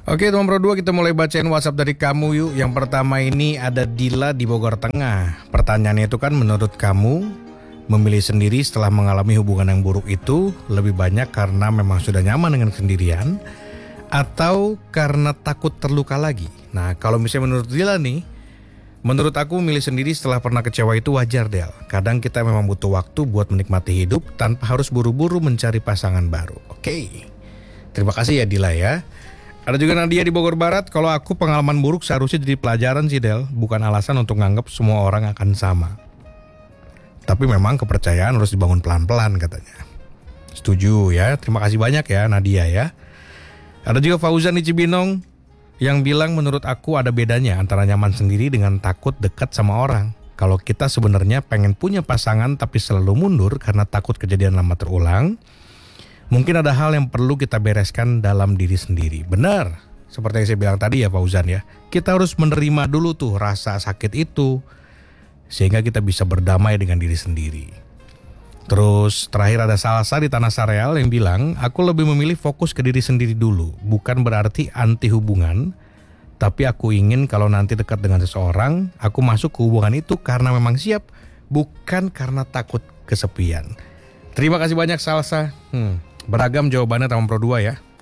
Oke teman Pro 2, kita mulai bacain WhatsApp dari kamu yuk. Yang pertama ini ada Dila di Bogor Tengah. Pertanyaannya itu kan, menurut kamu memilih sendiri setelah mengalami hubungan yang buruk itu lebih banyak karena memang sudah nyaman dengan sendirian atau karena takut terluka lagi? Nah kalau misalnya menurut Dila nih, menurut aku memilih sendiri setelah pernah kecewa itu wajar Del. Kadang kita memang butuh waktu buat menikmati hidup tanpa harus buru-buru mencari pasangan baru. Oke, terima kasih ya Dila ya. Ada juga Nadia di Bogor Barat. Kalau aku, pengalaman buruk seharusnya jadi pelajaran sih Del, bukan alasan untuk nganggap semua orang akan sama. Tapi memang kepercayaan harus dibangun pelan-pelan katanya. Setuju ya, terima kasih banyak ya Nadia ya. Ada juga Fauzan di Cibinong yang bilang, menurut aku ada bedanya antara nyaman sendiri dengan takut dekat sama orang. Kalau kita sebenarnya pengen punya pasangan tapi selalu mundur karena takut kejadian lama terulang, mungkin ada hal yang perlu kita bereskan dalam diri sendiri. Benar, seperti yang saya bilang tadi ya Fauzan ya. Kita harus menerima dulu tuh rasa sakit itu, sehingga kita bisa berdamai dengan diri sendiri. Terus terakhir ada Salsa di Tanah Sareal yang bilang, aku lebih memilih fokus ke diri sendiri dulu. Bukan berarti anti hubungan, tapi aku ingin kalau nanti dekat dengan seseorang, aku masuk ke hubungan itu karena memang siap, bukan karena takut kesepian. Terima kasih banyak Salsa. Beragam jawabannya teman Pro 2 ya.